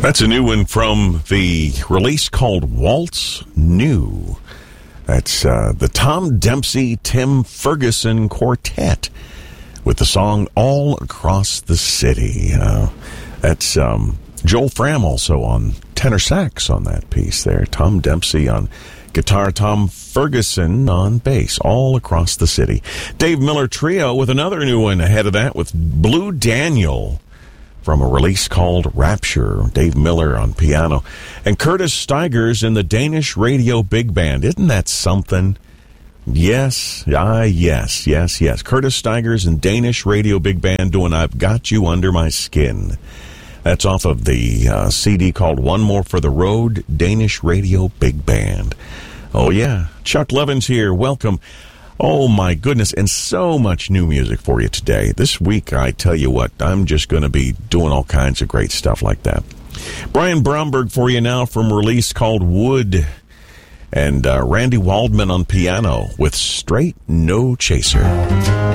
That's a new one from the release called Waltz New. That's the Tom Dempsey, Tim Ferguson Quartet with the song All Across the City. That's Joel Fram also on tenor sax on that piece there. Tom Dempsey on guitar, Tom Ferguson on bass, All Across the City. Dave Miller Trio with another new one ahead of that with Blue Daniel from a release called Rapture. Dave Miller on piano. And Curtis Stigers in the Danish Radio Big Band. Isn't that something? Yes. Yes. Curtis Stigers and Danish Radio Big Band doing I've Got You Under My Skin. That's off of the CD called One More for the Road, Danish Radio Big Band. Oh, yeah. Chuck Levins here. Welcome. Oh, my goodness, and so much new music for you today. This week, I tell you what, I'm just going to be doing all kinds of great stuff like that. Brian Bromberg for you now from a release called Wood. And Randy Waldman on piano with Straight No Chaser.